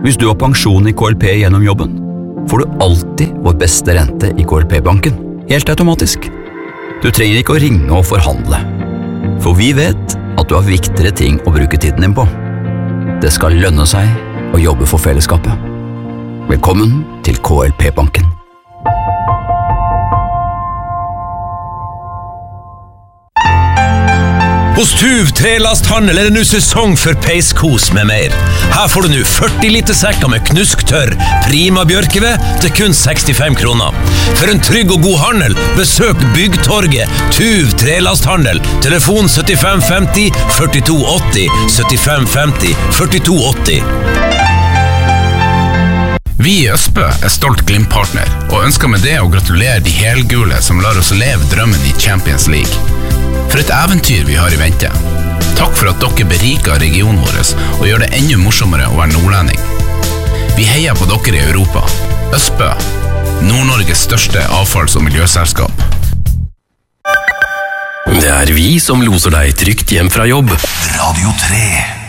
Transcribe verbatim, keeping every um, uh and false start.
Hvis du har pensjon i K L P gjennom jobben, får du alltid vår beste rente i K L P-banken, helt automatisk. Du trenger ikke å ringe og forhandle, for vi vet at du har viktigere ting å bruke tiden din på. Det skal lønne seg å jobbe for fellesskapet. Velkommen til K L P-banken. Hos Tuv Trelasthandel er det nå sesong for peiskos med mer. Her får du nå førti liter sekker med knusktørr Prima Bjørkeved til kun sekstifem kroner. For en trygg og god handel, besøk Byggtorget Tuv Trelasthandel. Telefon syttifem femti førtito åtti, syttifem femti førtito åtti. Vi i Østbø er stolt Glimt-partner, og ønsker med det å gratulere de helgule som lar oss leve drømmen i Champions League. For et eventyr vi har i vente. Takk for at dere beriker regionen vår og gjør det enda morsommere å være nordlending. Vi heier på dere i Europa. Østbø, Nord-Norges største avfalls- og miljøselskap. Det er vi som loser deg trygt hjem fra jobb. Radio tre.